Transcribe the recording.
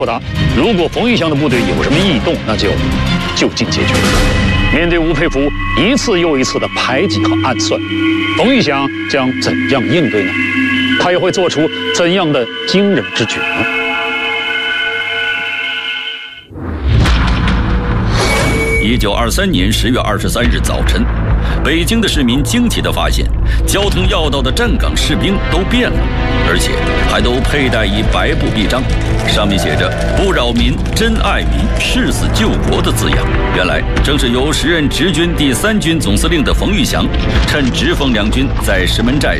不大。如果冯玉祥的部队有什么异动，那就就近解决。面对吴佩孚一次又一次的排挤和暗算，冯玉祥将怎样应对呢？他又会做出怎样的惊人之举呢 ？1923年10月23日早晨，北京的市民惊奇地发现，交通要道的站岗士兵都变了，而且还都佩戴一白布臂章，上面写着“不扰民、真爱民、誓死救国”的字样。原来正是由时任直军第3军总司令的冯玉祥，趁直奉两军在石门寨